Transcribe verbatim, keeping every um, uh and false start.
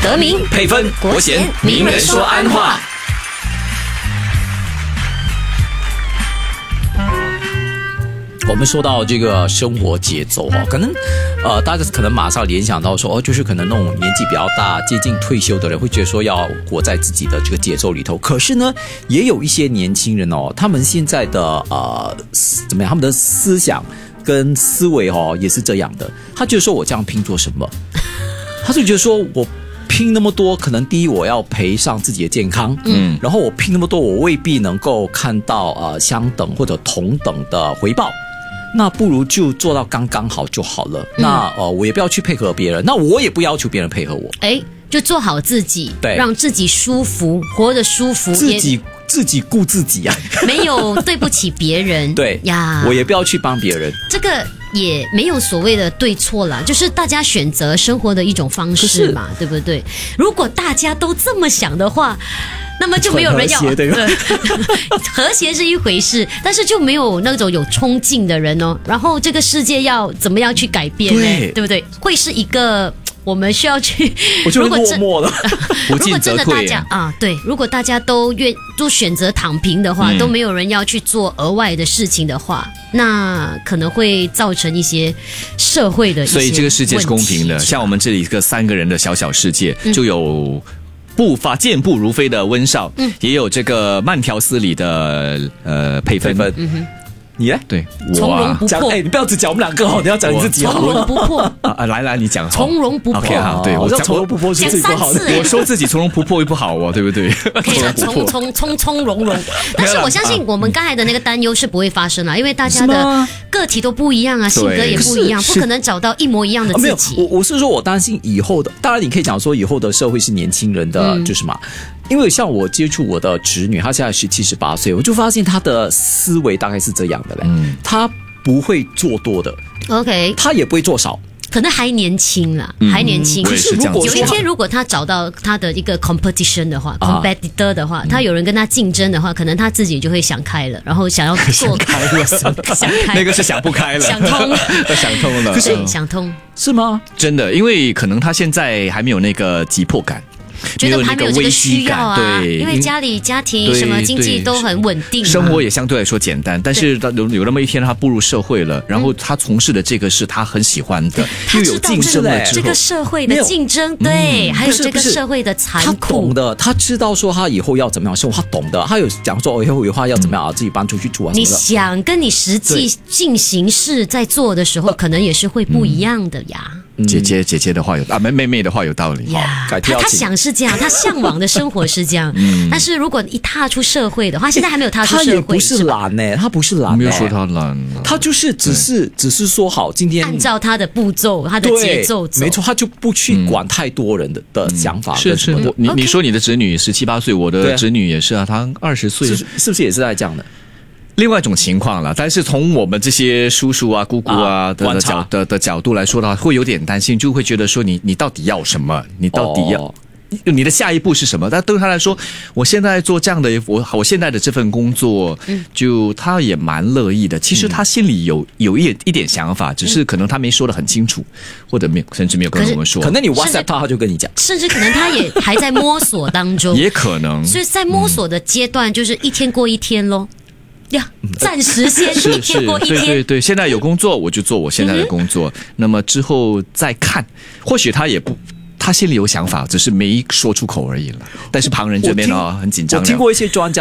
德明、 配分、国贤、名人说安话。 我们说到这个生活节奏哈，可能呃大家可能马上联想到说哦，就是可能那种年纪比较大、接近退休的人会觉得说要活在自己的这个节奏里头。可是呢，也有一些年轻人哦，他们现在的呃怎么样，他们的思想跟思维哦也是这样的。他就说我这样拼做什么？他就觉得说我拼那么多，可能第一我要赔上自己的健康，嗯，然后我拼那么多，我未必能够看到呃相等或者同等的回报。那不如就做到刚刚好就好了。嗯、那呃，我也不要去配合别人，那我也不要求别人配合我。 哎，就做好自己， 对， 让自己舒服，活得舒服， 自己自己顾自己啊， 没有对不起别人。 对呀，我也不要去帮别人。 这个也没有所谓的对错啦，就是大家选择生活的一种方式嘛，对不对？如果大家都这么想的话，那么就没有人要和谐，对吧？ 和谐是一回事，但是就没有那种有冲劲的人哦。然后这个世界要怎么样去改变呢？对，对不对？会是一个我们需要去， 我就落寞了。 如果真的大家啊，对，如果大家都愿都选择躺平的话，嗯、都没有人要去做额外的事情的话，那可能会造成一些社会的一些问题。 所以这个世界是公平的，像我们这里一个三个人的小小世界，嗯、就有步伐健步如飞的温少，嗯，也有这个慢条斯理的呃配分。 嗯哼，你呢？ 对， 从容不迫。 哎，你不要只讲我们两个哦，你要讲你自己。 从容不迫啊啊！来来，你讲。 从容不迫。 OK 好，对我讲从容不迫是最不好的。 我说自己从容不迫又不好哦，对不对？ 可以从从从从容容。但是我相信我们刚才的那个担忧是不会发生了，因为大家的个体都不一样啊，性格也不一样，不可能找到一模一样的自己。 我我是说我担心以后的，当然你可以讲说以后的社会是年轻人的，就是嘛。因为像我接触我的侄女，她现在十七十八岁，我就发现她的思维大概是这样的嘞，嗯，她不会做多的 ，OK， 她也不会做少。 可能还年轻啦，嗯、还年轻。 可是如果有一天，如果他找到他的一个 competition 的话、啊、，competitor 的话，他有人跟他竞争的话，可能他自己就会想开了，然后想要做想开了，想开，那个是想不开了， 想通了， 想通了， 可是想通是吗？ 真的，因为可能他现在还没有那个急迫感。 觉得还没有这个需要啊， 对， 因为家里家庭什么经济都很稳定， 生活也相对来说简单。但是有有那么一天他步入社会了，然后他从事的这个是他很喜欢的，又有竞争了之后， 这个社会的竞争，对，还有这个社会的残酷， 他懂的，他知道说他以后要怎么样生活，他懂的，他有讲说以后以后要怎么样啊，自己搬出去住啊。 你想跟你实际进行式在做的时候，可能也是会不一样的呀。 姐姐姐姐的话有啊，妹妹妹的话有道理。 呀，他他想是这样，他向往的生活是这样。嗯，但是如果一踏出社会的话，现在还没有踏出社会， 他也不是懒呢，他不是懒， 没有说他懒， 他就是只是只是说好今天按照他的步骤、他的节奏走， 没错，他就不去管太多人的的想法。 是是，你你说你的侄女十七八岁，我的侄女也是啊，她二十岁， 是不是也是在这样的？ 另外一种情况了，但是从我们这些叔叔啊、姑姑啊的、啊、的角的的角度来说的话，会有点担心，就会觉得说你你到底要什么？你到底要、哦、你的下一步是什么？但对他来说，我现在做这样的我我现在的这份工作，就他也蛮乐意的。其实他心里有有一一点想法，只是可能他没说得很清楚，或者没有甚至没有跟我们说。 可能你 WhatsApp 他，他就跟你讲， 甚至可能他也还在摸索当中， 也可能。 所以在摸索的阶段，就是一天过一天咯。呀，暂时先一天过一天。 对对对，现在有工作我就做我现在的工作，嗯、那么之后再看，或许他也不，他心里有想法，只是没说出口而已了。但是旁人这边哦很紧张。 我听过一些专家